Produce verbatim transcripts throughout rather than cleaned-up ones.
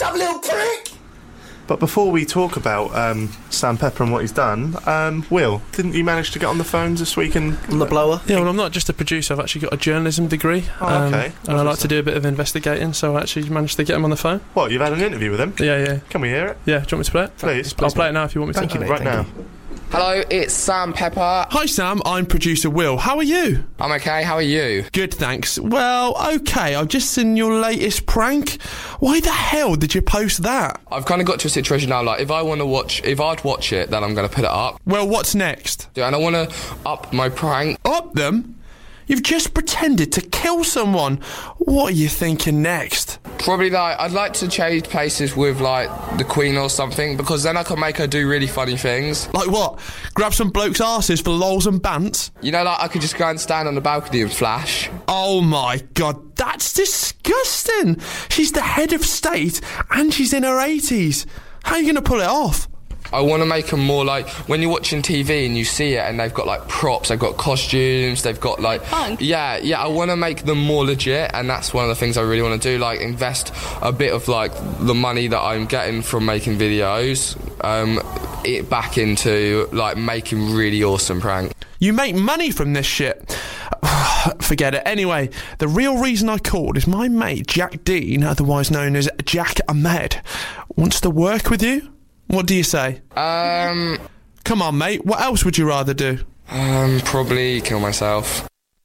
up, little prick! But before we talk about um, Sam Pepper and what he's done, um, Will, didn't you manage to get on the phones this week and on the blower? Yeah, well, I'm not just a producer. I've actually got a journalism degree. Oh, um, okay. And I like to do a bit of investigating, so I actually managed to get him on the phone. What, you've had an interview with him? Yeah, yeah. Can we hear it? Yeah, do you want me to play it? Please. I'll play it now if you want me Thank to. you, mate. Right Thank now. you. Hello, it's Sam Pepper. Hi Sam, I'm producer Will. How are you? I'm okay, how are you? Good, thanks. Well, okay, I've just seen your latest prank. Why the hell did you post that? I've kind of got to a situation now, like, if I want to watch, if I'd watch it, then I'm going to put it up. Well, what's next? And I want to up my prank. Up them? You've just pretended to kill someone. What are you thinking next? Probably, like, I'd like to change places with, like, the Queen or something, because then I can make her do really funny things. Like what? Grab some blokes' arses for lols and bants? You know, like, I could just go and stand on the balcony and flash. Oh my god, that's disgusting! She's the head of state and she's in her eighties. How are you going to pull it off? I want to make them more like, when you're watching T V and you see it and they've got, like, props, they've got costumes, they've got, like... Fun. Yeah, yeah, I want to make them more legit, and that's one of the things I really want to do, like, invest a bit of, like, the money that I'm getting from making videos, um, it back into, like, making really awesome pranks. You make money from this shit. Forget it. Anyway, the real reason I called is my mate Jack Dean, otherwise known as Jack Ahmed, wants to work with you. What do you say? Um... Come on, mate. What else would you rather do? Um, probably kill myself.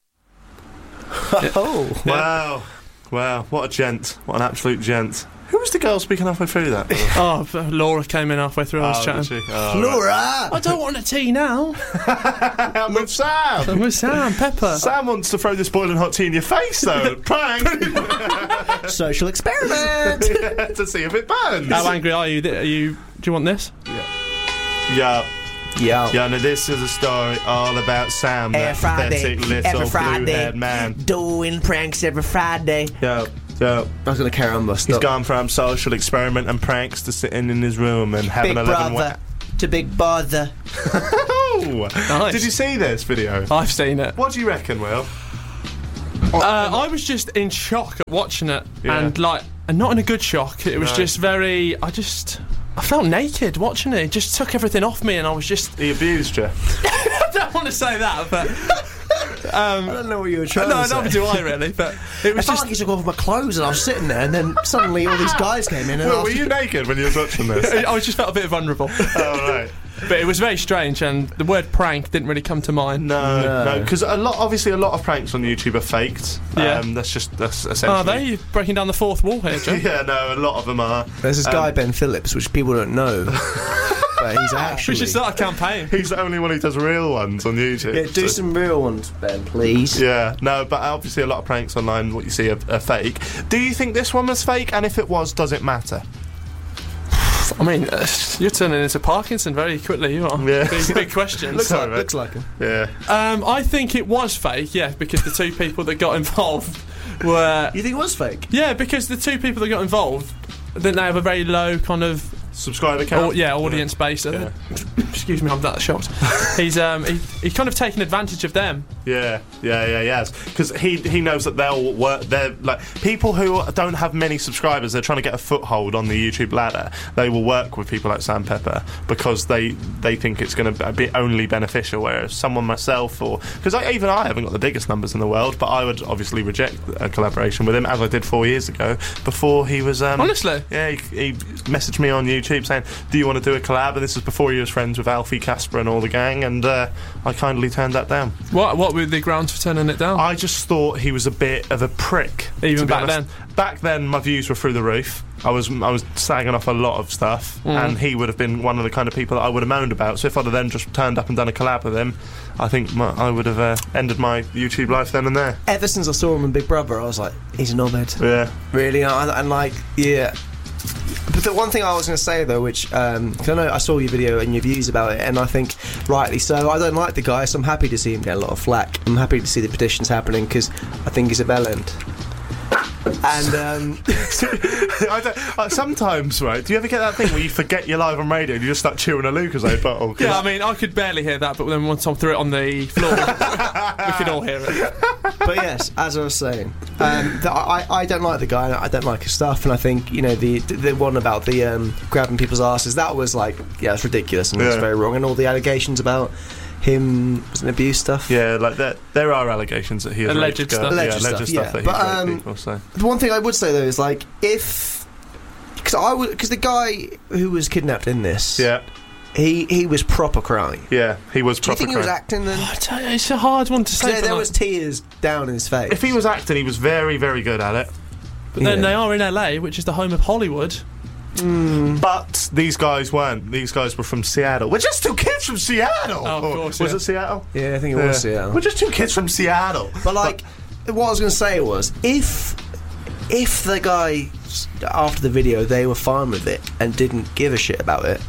Oh. Wow. Wow, what a gent. What an absolute gent. Who was the girl speaking halfway through that? Oh, Laura came in halfway through. I was Oh, chatting. did she? Oh, Laura! I don't want a tea now. right. I'm with Sam. I'm with Sam Pepper. Sam wants to throw this boiling hot tea in your face, though. Prank. Social experiment! To see if it burns. How angry are you? Are you? Do you want this? Yeah. Yeah. Yeah, now this is a story all about Sam, that Every Friday, pathetic little every Friday, blue-haired man. doing pranks every Friday. Yeah, yeah. I was going to carry on, but He's stop. gone from social experiment and pranks to sitting in his room and having Big eleven brother to big bother. Oh! Nice. Did you see this video? I've seen it. What do you reckon, Will? Uh, I was just in shock at watching it, Yeah. and like, and not in a good shock. It was No. just very. I just. I felt naked watching it. It just took everything off me, and I was just. He abused you. I don't want to say that, but. Um, I don't know what you were trying no, to say. neither do I really, but it I was felt just. like he took off my clothes and I was sitting there, and then suddenly all these guys came in and Will, I were was you naked when you were watching this? I was just felt a bit vulnerable. Oh, right. But it was very strange, and the word prank didn't really come to mind. No, No. no, because a lot, obviously, a lot of pranks on YouTube are faked. Yeah. Um, that's just that's essentially. Are they? You're breaking down the fourth wall here, Joe. Yeah, no, a lot of them are. There's this Um, guy, Ben Phillips, which people don't know. But he's We actually... should start a campaign. He's the only one who does real ones on YouTube. Yeah, do so- some real ones, Ben, please. Yeah, no, but obviously a lot of pranks online, what you see are, are fake. Do you think this one was fake? And if it was, does it matter? I mean, uh, you're turning into Parkinson very quickly, you are. Yeah. Big, big questions. Looks, Sorry, like, mate. looks like him. Yeah. Um, I think it was fake, yeah, because the two people that got involved were... You think it was fake? Yeah, because the two people that got involved, then they have a very low kind of... Subscriber count? Au- yeah, audience base. Yeah. Excuse me, I'm that shocked. He's um, he, he's kind of taken advantage of them. Yeah, yeah, yeah, yes. Because he he knows that they'll work. They're like people who don't have many subscribers. They're trying to get a foothold on the YouTube ladder. They will work with people like Sam Pepper because they they think it's going to be only beneficial. Whereas someone myself, or because I, even I haven't got the biggest numbers in the world, but I would obviously reject a collaboration with him as I did four years ago before he was. Um, Honestly, yeah, he, he messaged me on YouTube saying, "Do you want to do a collab?" And this was before he was friends with Alfie, Casper, and all the gang. And uh, I kindly turned that down. what what were the grounds for turning it down? I just thought he was a bit of a prick. Even to be back honest. Back then, my views were through the roof. I was I was sagging off a lot of stuff, Mm. and he would have been one of the kind of people that I would have moaned about. So if I'd have then just turned up and done a collab with him, I think my, I would have uh, ended my YouTube life then and there. Ever since I saw him in Big Brother, I was like, he's a knobhead. Yeah. Really, and, and like, yeah. But the one thing I was going to say though, which um, 'cause I know I saw your video and your views about it, and I think rightly so. I don't like the guy, so I'm happy to see him get a lot of flack. I'm happy to see the petitions happening because I think he's a bellend. And um, I don't, uh, sometimes, right? Do you ever get that thing where you forget you're live on radio and you just start chewing a Lucozade bottle? Yeah, I mean, I could barely hear that, but then once Tom threw it on the floor, we could all hear it. but yes, as I was saying, um, the, I, I don't like the guy. I don't like his stuff, and I think you know the the one about the um, grabbing people's asses. That was like, yeah, it's ridiculous and it's Yeah. very wrong. And all the allegations about him was an abuse stuff. Yeah, like there, there are allegations that he has Alleged raped girls. stuff. Yeah, Alleged alleged stuff, stuff yeah. that he's But, raped um, people. So The one thing I would say though is like if because I would because the guy who was kidnapped in this, yeah, he he was proper crying. yeah, he was. Do you proper think he was crying. acting then? I tell you, it's a hard one to say. There, for there that. was tears down his face. If he was acting, he was very, very good at it. But then Yeah. they are in L A, which is the home of Hollywood. But these guys weren't. These guys were from Seattle. We're just two kids from Seattle. Oh, of course, Was yeah. it Seattle? Yeah, I think it Yeah. was Seattle. We're just two kids from Seattle. But like, what I was going to say was, if if the guy after the video they were fine with it and didn't give a shit about it,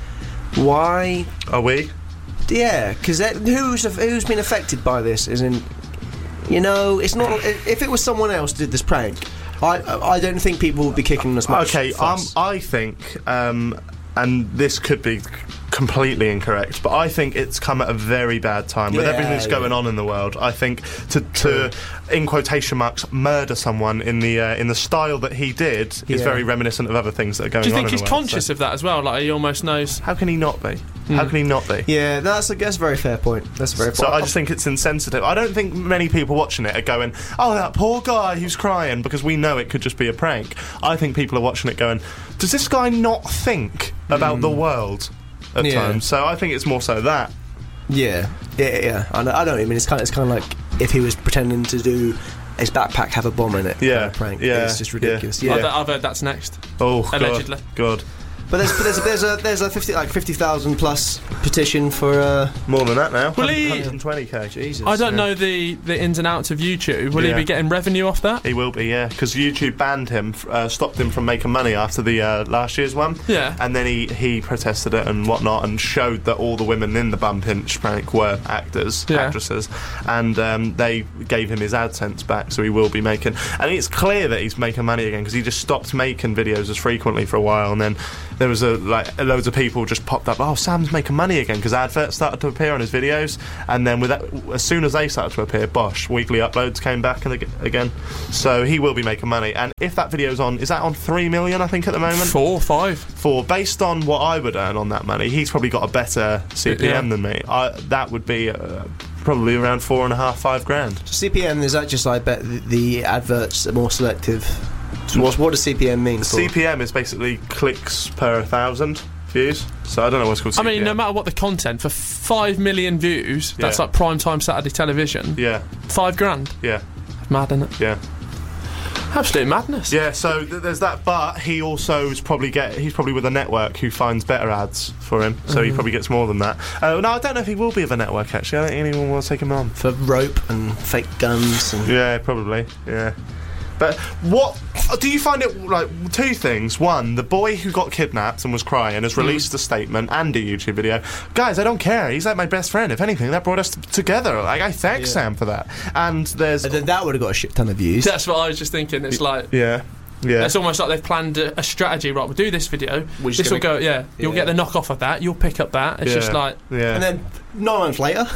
why? Are we? Yeah, because who's who's been affected by this? Isn't you know? It's not. If it was someone else did this prank, I I don't think people would be kicking as much. Okay, um, fuss. I think, um, and this could be c- completely incorrect, but I think it's come at a very bad time with Yeah, everything that's going yeah. on in the world. I think to, to in quotation marks, murder someone in the uh, in the style that he did is Yeah. very reminiscent of other things that are going Do you on think in he's the world. conscious So of that as well? Like he almost knows. how can he not be? How can he not be? Yeah, that's a, that's a very fair point. That's a very. So point. I just think it's insensitive. I don't think many people watching it are going, "Oh, that poor guy who's crying," because we know it could just be a prank. I think people are watching it going, "Does this guy not think about the world at Yeah. times?" So I think it's more so that. Yeah, yeah, yeah. I know, I know what you mean. It's kind of, it's kind of like if he was pretending to do his backpack have a bomb in it. Yeah, kind of prank. yeah, It's just yeah. ridiculous. I've, Yeah, I've heard that's next. Oh, God, Allegedly. God. but there's but there's a, there's a there's a fifty like fifty thousand plus petition for. Uh, More than that now. Will he- one hundred twenty k. Jesus. I don't Yeah. know the, the ins and outs of YouTube. Will Yeah. he be getting revenue off that? He will be, yeah, because YouTube banned him, f- uh, stopped him from making money after the uh, last year's one. Yeah. And then he, he protested it and whatnot and showed that all the women in the bum pinch prank were actors, Yeah. actresses, and um, they gave him his AdSense back, so he will be making. And it's clear that he's making money again because he just stopped making videos as frequently for a while, and then there was a like loads of people just popped up. Oh, Sam's making money again because adverts started to appear on his videos, and then with that, as soon as they started to appear, bosh, weekly uploads came back and ag- again. So he will be making money, and if that video's on, is that on three million? I think at the moment. Four, five. For based on what I would earn on that money, he's probably got a better C P M Yeah. than me. I, that would be uh, probably around four and a half, five grand. C P M is that just I bet the, the adverts are more selective. So what, what does C P M mean? For? C P M is basically clicks per thousand views. So I don't know what's called. I C P M. mean, no matter what the content, for five million views, that's Yeah. like prime time Saturday television. Yeah, Five grand. yeah, Mad, isn't it? yeah. Absolute madness. Yeah, so th- there's that, but he also is probably get he's probably with a network who finds better ads for him, so he probably gets more than that. Uh, no, I don't know if he will be with a network actually. I don't think anyone will take him on. for rope and fake guns and Yeah, probably. Yeah. But what do you find it like? Two things. One, the boy who got kidnapped and was crying has released a statement and a YouTube video. Guys, I don't care. He's like my best friend. If anything, that brought us t- together. Like I thank Yeah. Sam for that. And there's And then that would have got a shit ton of views. That's what I was just thinking. It's like yeah, yeah. it's almost like they've planned a, a strategy. Right, we'll do this video. We're just This will gonna- go. Yeah, you'll Yeah. get the knockoff of that. You'll pick up that. It's yeah. just like, yeah. And then nine months later,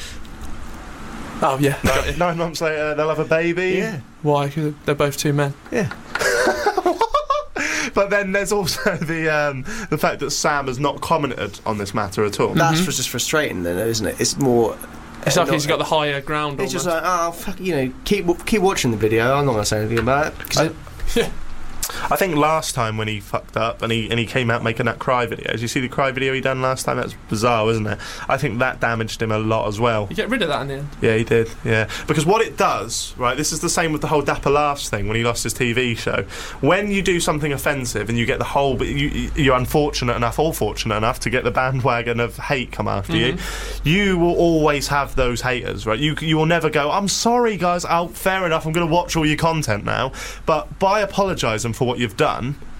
oh yeah. nine, nine months later, they'll have a baby. yeah, Why? 'Cause they're both two men. yeah. But then there's also the um, the fact that Sam has not commented on this matter at all. That's just frustrating, then, isn't it? It's more. It's uh, like he's not- got the higher ground. It's just almost. like, oh fuck, you know, keep keep watching the video. I'm not gonna say anything about it. 'Cause I- it- yeah. I think last time when he fucked up and he and he came out making that cry video, did you see the cry video he done last time? That's bizarre, wasn't it? I think that damaged him a lot as well. You get rid of that in the end. Yeah, he did. Yeah, because what it does, right? This is the same with the whole Dapper Laughs thing when he lost his T V show. When you do something offensive and you get the whole, but you, you're unfortunate enough, all fortunate enough to get the bandwagon of hate come after you. You will always have those haters, right? You you will never go, I'm sorry, guys. Oh, fair enough. I'm going to watch all your content now, but by apologising for what you've done,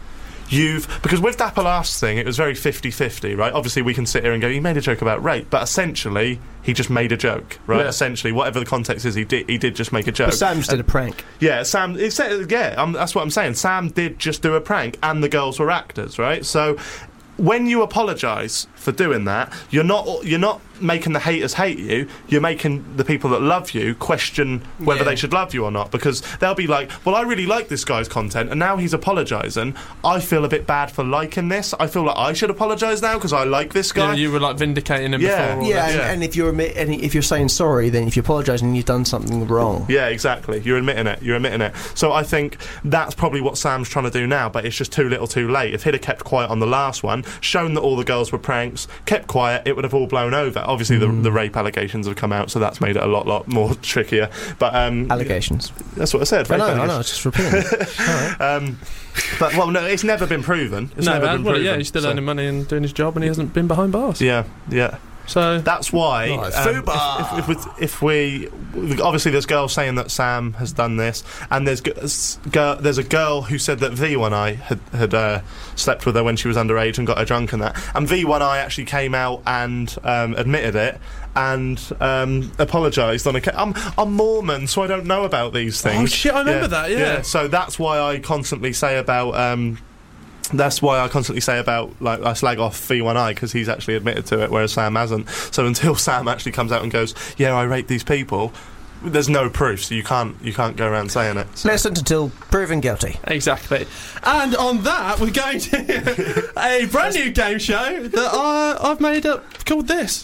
you've because with Dapper last thing, it was very fifty-fifty, right? Obviously, we can sit here and go, he made a joke about rape, but essentially, he just made a joke, right? Yeah. Essentially, whatever the context is, he did he did just make a joke. But Sam just did a prank. Yeah, Sam. It's, yeah, um, that's what I'm saying. Sam did just do a prank, and the girls were actors, right? So, when you apologise for doing that, you're not you're not making the haters hate you. You're making the people that love you question whether Yeah. they should love you or not, because they'll be like, well, I really like this guy's content, and now he's apologising. I feel a bit bad for liking this. I feel like I should apologise now because I like this guy. Yeah, you were like vindicating him Yeah. before. all Yeah, that. and, Yeah. and if you're admit, and if you're saying sorry, then if you're apologising, you've done something wrong. Yeah, exactly. You're admitting it. You're admitting it. So I think that's probably what Sam's trying to do now, but it's just too little too late. If he'd have kept quiet on the last one, shown that all the girls were pranks, kept quiet, it would have all blown over. Obviously, the, the rape allegations have come out, so that's made it a lot, lot more trickier. But um, Allegations. that's what I said. I rape know, I allegations. know, just repeating it. Alright. Um, but well, no, it's never been proven. It's No, never uh, been well, proven. yeah, he's still so- earning money and doing his job, and he hasn't been behind bars. Yeah, yeah. So That's why, Right, um, Fubar. if, if, if, we, if we, obviously, there's girls saying that Sam has done this, and there's g- s- girl, there's a girl who said that V one I had had uh, slept with her when she was underage and got her drunk and that, and V one I actually came out and um, admitted it and um, apologised on a. Ca- I'm I'm Mormon, so I don't know about these things. Oh, shit, I remember that, yeah. So that's why I constantly say about. Um, That's why I constantly say about, like, I slag off V one I because he's actually admitted to it, whereas Sam hasn't. So until Sam actually comes out and goes, yeah, I raped these people, there's no proof, so you can't you can't go around saying it. So. Innocent until proven guilty. exactly. And on that, we're going to a brand new game show that I, I've made up called this.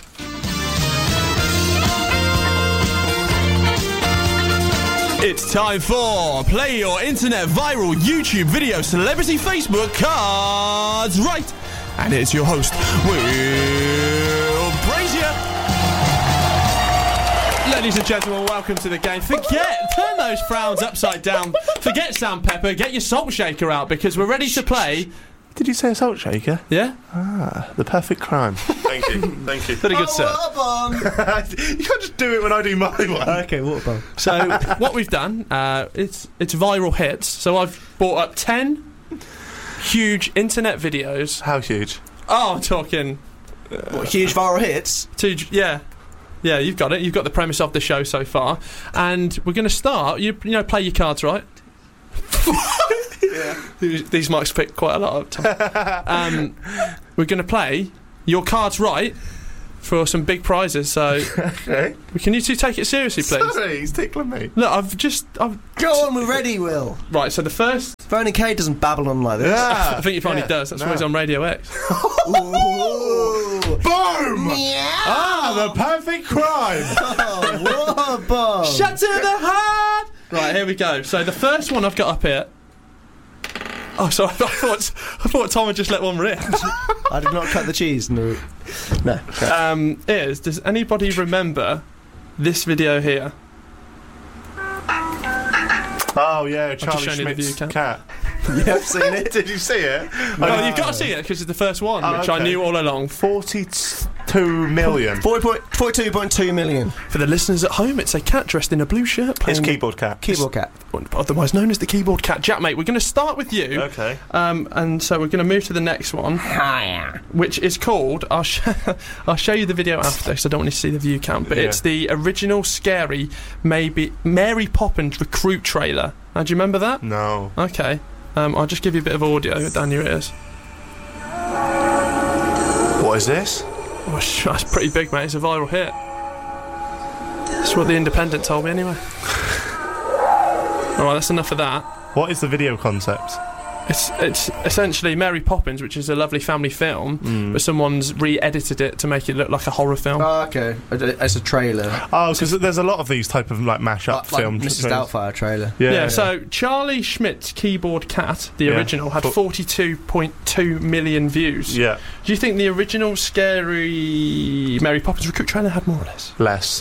It's time for Play Your Internet Viral YouTube Video Celebrity Facebook Cards Right. And it's your host, Will Brazier. Ladies and gentlemen, welcome to the game. Forget, turn those frowns upside down. Forget Sam Pepper, get your salt shaker out because we're ready to play. Did you say a salt shaker? Yeah? Ah, the perfect crime. Thank you, thank you. Very good, sir. You can't just do it when I do my one. Okay, water bomb. So, what we've done, uh, it's it's viral hits. So I've brought up ten huge internet videos. How huge? Oh, I'm talking What, huge viral hits? two, yeah. Yeah, you've got it. You've got the premise of the show so far. And we're going to start, you, you know, play your cards right. Yeah. These these mics pick quite a lot of time. Um, we're going to play your cards right for some big prizes. So, Okay. can you two take it seriously, please? Sorry, he's tickling me. Look, I've just... I've, Go on, we're ready, Will. right, so the first... If only Kay doesn't babble on like this. Yeah. I think he finally yeah. does. That's No. why he's on Radio X. Ooh. Boom! Meow. Ah, the perfect crime. Oh, water bomb. Shut to the heart! Right, here we go. So the first one I've got up here... Oh, sorry, I thought, I thought Tom had just let one rip. I did not cut the cheese. No. No. Um, is, does anybody remember this video here? Oh yeah, just Charlie shown you the Schmidt's view cat. You have seen it? Did you see it? Oh, you've got to see it because it's the first one, Oh, which I okay. knew all along. Forty-two million. forty-two point two million. For the listeners at home, it's a cat dressed in a blue shirt It's playing, keyboard cat. Keyboard cat. otherwise known as the keyboard cat. Jack, mate, we're going to start with you. Okay. Um, and so we're going to move to the next one, which is called. I'll, sh- I'll show you the video after, because I don't want to see the view count. But Yeah. it's the original scary, maybe Mary Poppins recruit trailer. Now, do you remember that? No. Okay. Um, I'll just give you a bit of audio down your ears. What is this? Oh, sh- that's pretty big, mate. It's a viral hit. That's what the Independent told me, anyway. All right, that's enough of that. What is the video concept? It's it's essentially Mary Poppins, which is a lovely family film, Mm. but someone's re-edited it to make it look like a horror film. Oh, okay. It's a trailer. Oh, because there's a lot of these type of like mash-up Like, like films. Missus Doubtfire trailer. Yeah, yeah, so Charlie Schmidt's Keyboard Cat, the Yeah. original, had Fo- forty-two point two million views. Yeah, Do you think the original scary Mary Poppins recruit trailer had more or less? less.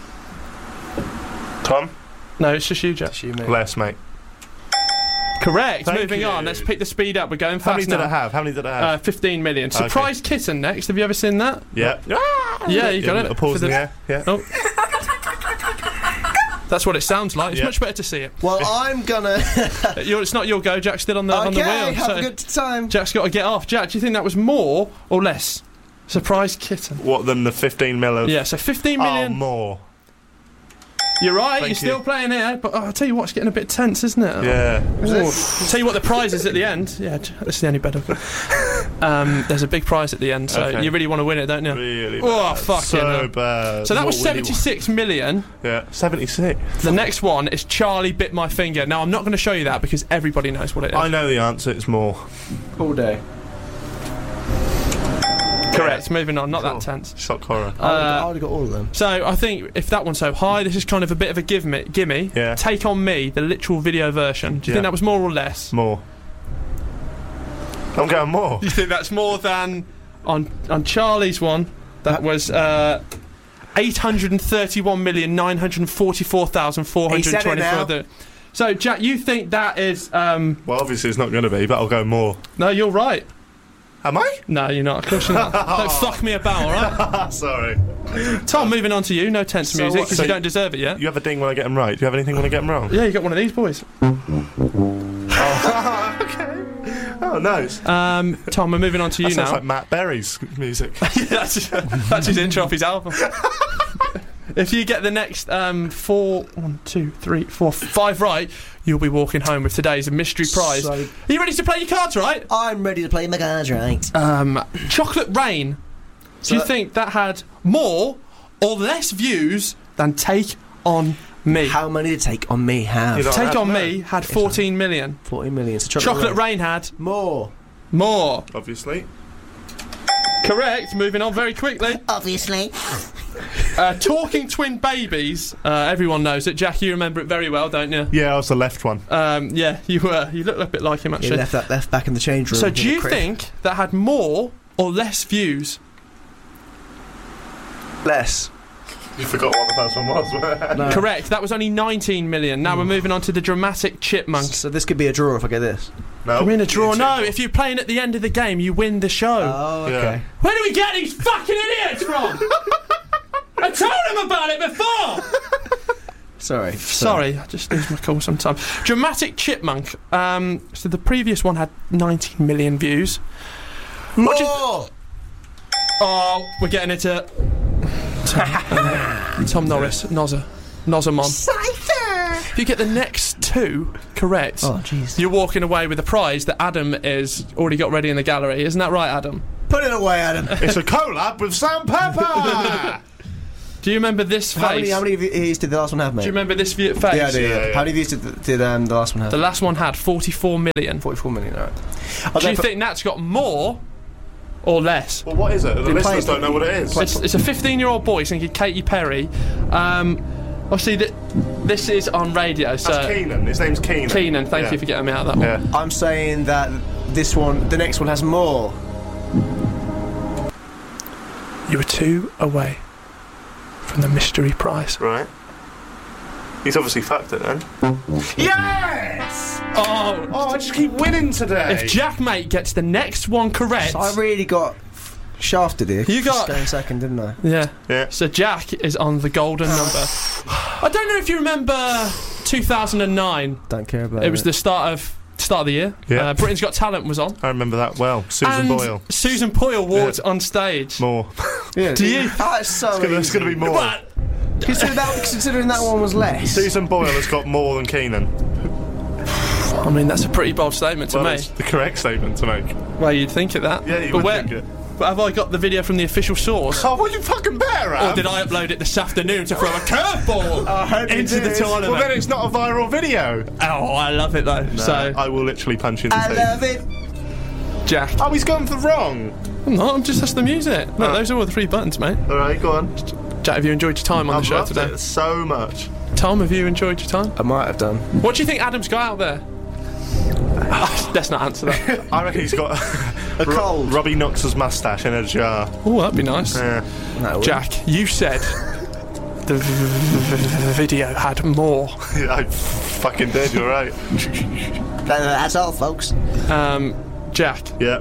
Tom? No, it's just you, Jack. Assume it. Less, mate. Correct. Thank Moving you. on. Let's pick the speed up. We're going How many fast did now. I have? How many did I have? Uh, fifteen million. Okay. Surprise Kitten next. Have you ever seen that? yeah. Yeah, you got Yeah, it. A pause For in the- the air. Yeah. Oh. That's what it sounds like. It's Yeah. much better to see it. Well, I'm gonna. You're, it's not your go. Jack's still on the on the Okay, wheel. have so a good time. Jack's got to get off. Jack, do you think that was more or less? Surprise kitten. What, than the fifteen mil of... Yeah, so fifteen Oh, million. more. You're right. Thank you're still you. playing here, but oh, I'll tell you what, it's getting a bit tense, isn't it? Yeah. Ooh. Tell you what, the prize is at the end. Yeah, this is the only bet I've got. Um, there's a big prize at the end, so Okay. you really want to win it, don't you? Really Oh, bad. fuck So yeah, no. bad. So that was What will you seventy-six million. want? Yeah. seventy-six. The next one is Charlie Bit My Finger. Now, I'm not going to show you that because everybody knows what it is. I know the answer. It's more. All day. Correct, moving on, not Cool. that tense. Shock horror. I Uh, would have got all of them. So I think if that one's so high, this is kind of a bit of a give me, gimme. Yeah. Take On Me, the literal video version. Do you Yeah. think that was more or less? More. I'm going more. You think that's more than on on Charlie's one? That was uh, eight hundred thirty-one million nine hundred forty-four thousand four hundred twenty-four. So Jack, you think that is? Um, Well, obviously it's not going to be, but I'll go more. no, you're right. Am I? No, you're not. Of course you're not. Don't fuck me about, all right? Sorry. Tom, moving on to you. No tense So music what- because so you don't deserve it yet. You have a ding when I get them right. Do you have anything when I get them wrong? Yeah, you got one of these boys. Okay. Oh, nice. Um, Tom, we're moving on to you That sounds now. like Matt Berry's music. that's, that's his intro off his album. If you get the next um, four, one, two, three, four, five right, you'll be walking home with today's mystery prize. So- Are you ready to play your cards, right? I'm ready to play my cards right. Um, Chocolate Rain. So Do you that- think that had more or less views than Take On Me? How many to take on me? How? You don't Take have On to Me know. had fourteen million. forty million. So Chocolate Rain had More. more. Obviously. Correct. Moving on very quickly. Obviously. Uh, Talking Twin Babies. Uh, everyone knows it. Jack, you remember it very well, don't you? Yeah, I was the left one. Um, yeah, you were. You look a bit like him, He actually. left that left back in the change room. So, in do the you crib. think that had more or less views? less? You forgot what the first one was. No. Correct. That was only nineteen million. Now we're moving on to the Dramatic Chipmunks. So this could be a draw if I get this. No. We're in a draw. You No, two. if you're playing at the end of the game, you win the show. Oh, Yeah. okay. Where do we get these fucking idiots from? I told him about it before. Sorry. Sorry, I just lose my cool sometimes. Dramatic Chipmunk. Um, so the previous one had nineteen million views. What do you- More! Oh, we're getting into Tom, Tom Norris, Nozza, Nozzamon. Cypher! If you get the next two correct, Oh, jeez. you're walking away with a prize that Adam is already got ready in the gallery. Isn't that right, Adam? Put it away, Adam. It's a collab with Sam Pepper! Do you remember this face? How many, how many views did the last one have, mate? Do you remember this view- face? Yeah, I do. Yeah. Yeah, yeah. How many views did, did um, the last one have? The last one had forty-four million. forty-four million. All right. Do you think that's got more or less? Well, what is it? The Been listeners playing- don't know what it is. It's, it's a fifteen-year-old boy singing Katy Perry. Um, obviously, th- this is on radio, so That's Keenan. His name's Keenan. Keenan, thank Yeah. you for getting me out of that one. Yeah. I'm saying that this one, the next one, has more. You were two away from the mystery prize. Right. He's obviously fucked it then. Yes! Oh, Oh, I just keep winning today. if Jack Mate gets the next one correct, So I really got shafted here. You got- Just going second, didn't I? yeah. Yeah. So Jack is on the golden number. I don't know if you remember two thousand nine. Don't care about It was the start of start of the year. Yeah. Uh, Britain's Got Talent was on. I remember that well. Susan and Boyle. Susan Boyle walked on stage. More. Yeah. Do you- Oh, it's so There's easy. going to be more. What? Consider that, considering that one was less. Susan Boyle has got more than Keenan. I mean, that's a pretty bold statement to Well, make. it's the correct statement to make. Well, you'd think of that. Yeah, you but would where, think it. But have I got the video from the official source? Oh, well, you fucking better have. Or did I upload it this afternoon to throw a curveball I hope you into the did. tournament? Well, then it's not a viral video. Oh, I love it though. So, I will literally punch you in the I teeth. love it. Jack. Oh, he's gone for the wrong. I'm not, I'm just, that's the music. Look, Oh. those are all the three buttons, mate. All right, go on. Jack, have you enjoyed your time on I've the show loved today? it so much. Tom, have you enjoyed your time? I might have done. What do you think Adam's got out there? Oh, let's not answer that. I reckon he's got A cold. Robbie Knox's moustache in a jar. Oh, that'd be nice. Yeah. No, Jack, you said the v- v- v- video had more. I fucking did, you're right. that, that's all, folks. Um, Jack, Yeah.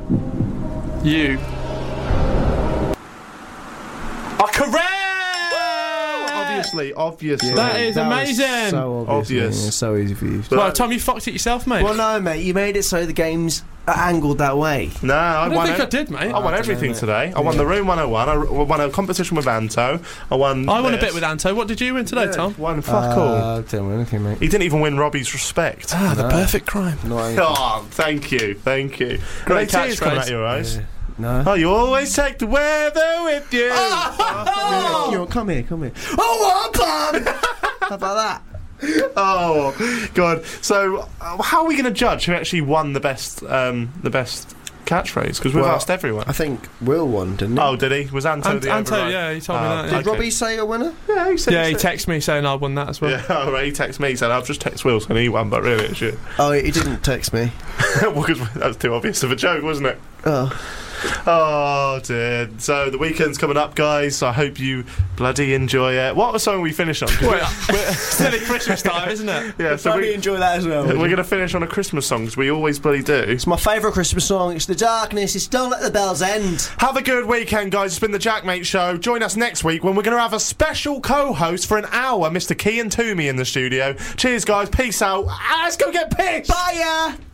you are correct! obviously, obviously. That is That was amazing. So obvious. Obvious. Yeah, so easy for you. Well, Tom, you fucked it yourself, mate. Well, no, mate. You made it so the game's angled that way. No, I, I don't won think it. I did, mate. I won I everything don't know, today. I won the Room one oh one. I won a competition with Anto. I won. I won a this. bit with Anto. What did you win today, Tom? One fuck all. Uh, didn't win anything, mate. He didn't even win Robbie's respect. Ah, the No. perfect crime. Not anything. Oh, thank you, thank you. Great Tears coming catchphrase. out your eyes. Yeah. No. Oh, you always take the weather with you. Oh! You know, come here, come here. Oh, what, Bob? How about that? Oh, God. So, uh, how are we going to judge who actually won the best, um, the best catchphrase? Because we've Well, asked everyone. I think Will won, didn't he? Oh, did he? Was Anto Ant- the Anto, override? yeah, he told me Oh, that. Did Yeah, okay. Robbie say a winner? Yeah, he said yeah he so. texted me saying I won that as well. Yeah, all right. He texted me saying I've just texted Will saying he won, but really it's you. Oh, he didn't text me. Well, 'cause that was too obvious of a joke, wasn't it? Oh. Oh, dear. So the weekend's coming up, guys. I hope you bloody enjoy it. What was something we finish on? 'Cause we're- It's nearly Christmas time, isn't it? yeah, so we, enjoy that as well. we're going to finish on a Christmas song, as we always bloody do. It's my favourite Christmas song. It's The Darkness. It's Don't Let the Bells End. Have a good weekend, guys. It's been the Jackmate Show. Join us next week when we're going to have a special co-host for an hour, Mister Kean Toomey in the studio. Cheers, guys. Peace out. Ah, let's go get pissed. Bye, ya!